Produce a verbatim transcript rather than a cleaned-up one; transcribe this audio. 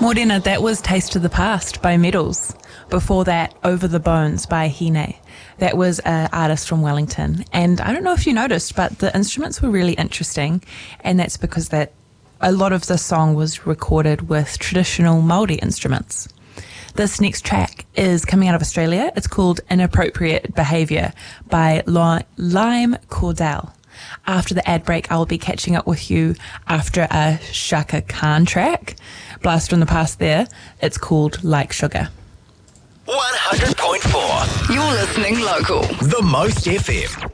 Morena, that was Taste of the Past by Medals. Before that, Over the Bones by Hine. That was an artist from Wellington. And I don't know if you noticed, but the instruments were really interesting. And that's because that a lot of the song was recorded with traditional Māori instruments. This next track is coming out of Australia. It's called Inappropriate Behaviour by Lime Cordell. After the ad break, I'll be catching up with you after a Shaka Khan track. Blast from the past there. It's called Like Sugar. one hundred point four. You're listening local. The Most F M.